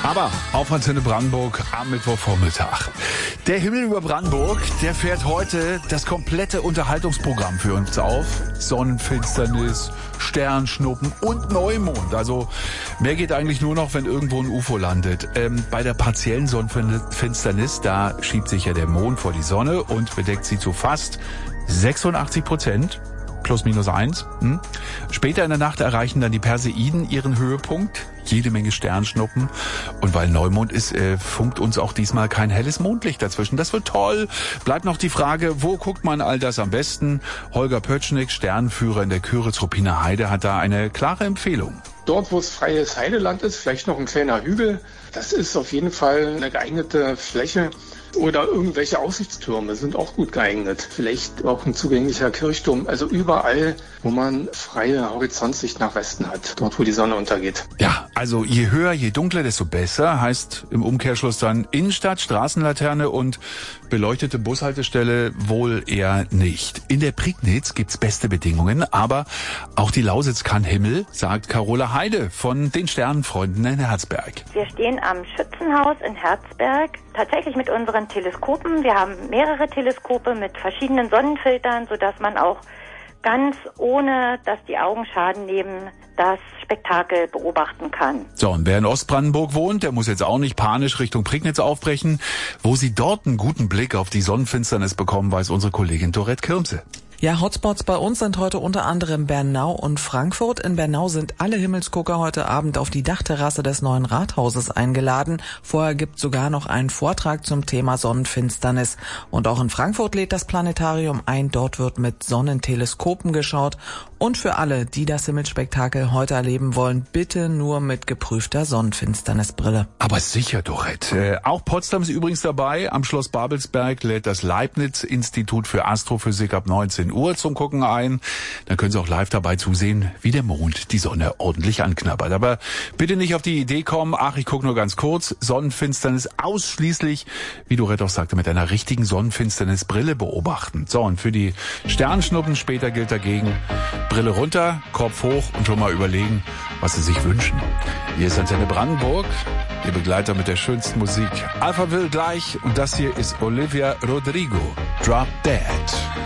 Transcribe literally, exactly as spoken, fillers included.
Aber auf Antenne Brandenburg am Mittwochvormittag. Der Himmel über Brandenburg, der fährt heute das komplette Unterhaltungsprogramm für uns auf. Sonnenfinsternis, Sternschnuppen und Neumond. Also mehr geht eigentlich nur noch, wenn irgendwo ein U F O landet. Ähm, bei der partiellen Sonnenfinsternis, da schiebt sich ja der Mond vor die Sonne und bedeckt sie zu fast sechsundachtzig Prozent. Plus minus eins. Hm. Später in der Nacht erreichen dann die Perseiden ihren Höhepunkt. Jede Menge Sternschnuppen. Und weil Neumond ist, äh, funkt uns auch diesmal kein helles Mondlicht dazwischen. Das wird toll. Bleibt noch die Frage, wo guckt man all das am besten? Holger Pötschnig, Sternenführer in der Küritz-Ruppiner Heide, hat da eine klare Empfehlung. Dort, wo es freies Heideland ist, vielleicht noch ein kleiner Hügel. Das ist auf jeden Fall eine geeignete Fläche. Oder irgendwelche Aussichtstürme sind auch gut geeignet. Vielleicht auch ein zugänglicher Kirchturm. Also überall, wo man freie Horizontsicht nach Westen hat. Dort, wo die Sonne untergeht. Ja, also je höher, je dunkler, desto besser. Heißt im Umkehrschluss dann Innenstadt, Straßenlaterne und beleuchtete Bushaltestelle wohl eher nicht. In der Prignitz gibt's beste Bedingungen, aber auch die Lausitz kann Himmel, sagt Carola Heide von den Sternenfreunden in Herzberg. Wir stehen am Schützenhaus in Herzberg, tatsächlich mit unseren Teleskopen. Wir haben mehrere Teleskope mit verschiedenen Sonnenfiltern, sodass man auch ganz ohne, dass die Augen Schaden nehmen, das Spektakel beobachten kann. So, und wer in Ostbrandenburg wohnt, der muss jetzt auch nicht panisch Richtung Prignitz aufbrechen. Wo Sie dort einen guten Blick auf die Sonnenfinsternis bekommen, weiß unsere Kollegin Dorette Kirmse. Ja, Hotspots bei uns sind heute unter anderem Bernau und Frankfurt. In Bernau sind alle Himmelsgucker heute Abend auf die Dachterrasse des neuen Rathauses eingeladen. Vorher gibt sogar noch einen Vortrag zum Thema Sonnenfinsternis. Und auch in Frankfurt lädt das Planetarium ein. Dort wird mit Sonnenteleskopen geschaut. Und für alle, die das Himmelspektakel heute erleben wollen, bitte nur mit geprüfter Sonnenfinsternisbrille. Aber sicher, Dorette. Äh, auch Potsdam ist übrigens dabei. Am Schloss Babelsberg lädt das Leibniz-Institut für Astrophysik ab neunzehn Uhr zum Gucken ein. Dann können Sie auch live dabei zusehen, wie der Mond die Sonne ordentlich anknabbert. Aber bitte nicht auf die Idee kommen, ach, ich gucke nur ganz kurz. Sonnenfinsternis ausschließlich, wie Dorette auch sagte, mit einer richtigen Sonnenfinsternisbrille beobachten. So, und für die Sternschnuppen später gilt dagegen, Brille runter, Kopf hoch und schon mal überlegen, was Sie sich wünschen. Hier ist Antenne Brandenburg, Ihr Begleiter mit der schönsten Musik. Alpha will gleich und das hier ist Olivia Rodrigo, Drop Dead.